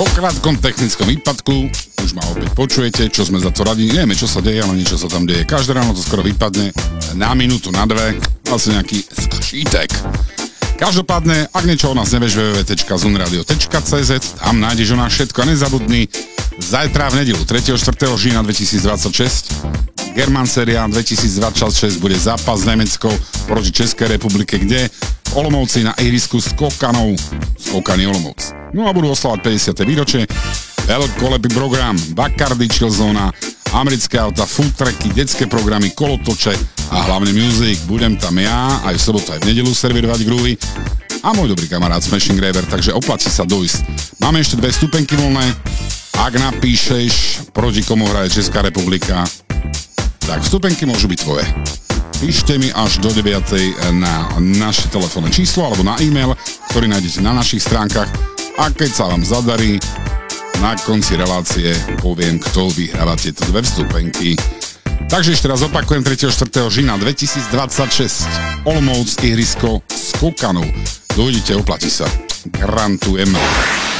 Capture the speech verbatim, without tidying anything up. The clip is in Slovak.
Po krátkom technickom výpadku už ma opäť počujete, čo sme za to radi. Nevieme, čo sa deje, ale niečo sa tam deje. Každé ráno to skoro vypadne na minútu, na dve. Vlastne nejaký skřítek. Každopádne, ak niečo o nás nevieš, w w w bodka zunradio bodka c z, tam nájdeš o nás všetko a nezabudni. Zajtra v nedelu tretieho štvrtého října dvetisícdvadsaťšesť German Seria dvetisícdvadsaťšesť bude zápas s Nemeckou proti Českej republike, kde v Olomouci na ihrisku Skokanov Skokany Olomouc. No a budú oslavať päťdesiate výročie. Veľkolepý program, Bacardi, Chillzona, americké auta, food tracky, detské programy, kolotoče a hlavne music. Budem tam ja aj v sobotu, aj v nedelu servírovať groovy a môj dobrý kamarát Smashing Raver, takže oplatí sa dojsť. Máme ešte dve stupenky voľné. Ak napíšeš, proti komu hraje Česká republika, tak stupenky môžu byť tvoje. Píšte mi až do deviatej na naše telefónne číslo alebo na e-mail, ktorý nájdete na našich stránkach. A keď sa vám zadarí, na konci relácie poviem, kto vyhráva tieto dve vstupenky. Takže ešte raz opakujem, tretieho štvrtého října dvetisícdvadsaťšesť Olomouc ihrisko Skokanov. Dojdite, oplatí sa. Garantujem.